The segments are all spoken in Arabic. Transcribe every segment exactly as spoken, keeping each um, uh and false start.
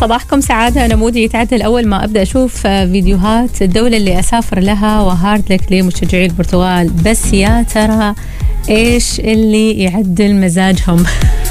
صباحكم سعادة. أنا مودي يتعدل أول ما أبدأ أشوف فيديوهات الدولة اللي أسافر لها وهارد لك لمشجعي البرتغال، بس يا ترى إيش اللي يعدل مزاجهم؟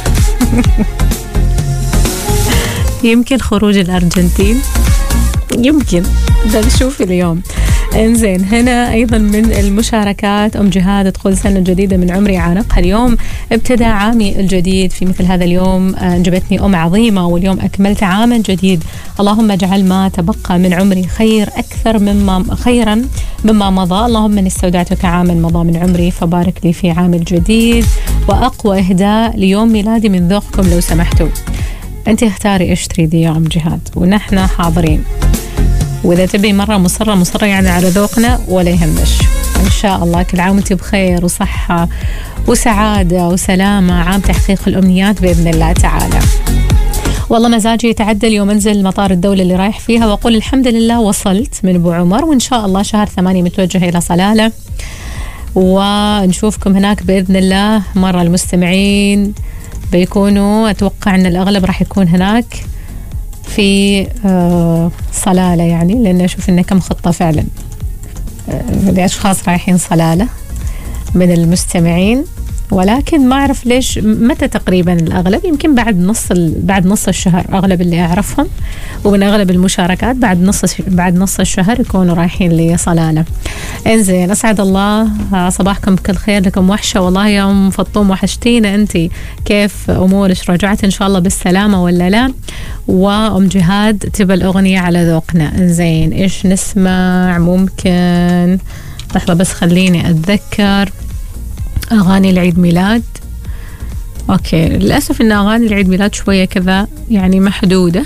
يمكن خروج الأرجنتين، يمكن ده نشوف اليوم. انزين، هنا أيضا من المشاركات أم جهاد تقول سنة جديدة من عمري عانقها اليوم، ابتدى عامي الجديد في مثل هذا اليوم، أنجبتني أم عظيمة واليوم أكملت عاما جديد، اللهم اجعل ما تبقى من عمري خير أكثر مما خيرا مما مضى، اللهم إني استودعتك عاما مضى من عمري فبارك لي في عام الجديد، وأقوى إهداء ليوم ميلادي من ذوقكم لو سمحتوا. أنت اختاري إيش تريدي يا أم جهاد ونحن حاضرين، وإذا تبي مرة مصرة مصرة يعني على ذوقنا ولا يهمش. إن شاء الله كل عام وأنت بخير وصحة وسعادة وسلامة، عام تحقيق الأمنيات بإذن الله تعالى. والله مزاجي يتعدل يوم أنزل مطار الدولة اللي رايح فيها وأقول الحمد لله وصلت من أبو عمر، وإن شاء الله شهر ثمانية متوجه إلى صلالة، ونشوفكم هناك بإذن الله. مرة المستمعين بيكونوا، أتوقع أن الأغلب راح يكون هناك في صلالة، يعني لأن أشوف إنه كم خطة فعلا لأشخاص رايحين صلالة من المستمعين، ولكن ما أعرف ليش متى تقريبا الأغلب، يمكن بعد نص بعد نص الشهر أغلب اللي أعرفهم، ومن أغلب المشاركات بعد نص بعد نص الشهر يكونوا رايحين لصلالة. إنزين، أسعد الله صباحكم بكل خير، لكم وحشة والله يا أم فطوم، وحشتينا أنتي، كيف أمورش؟ رجعت إن شاء الله بالسلامة ولا لا؟ وأم جهاد تبى الأغنية على ذوقنا. إنزين، إيش نسمع؟ ممكن لحظة بس خليني أتذكر أغاني العيد ميلاد. أوكي، للأسف إن أغاني العيد ميلاد شوية كذا يعني محدودة،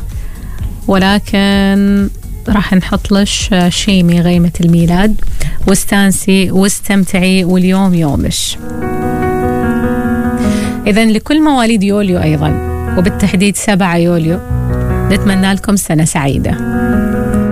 ولكن راح نحط لش شيمي غيمة الميلاد، واستانسي واستمتعي واليوم يومش. إذن لكل مواليد يوليو أيضا، وبالتحديد سبعة يوليو، نتمنى لكم سنة سعيدة.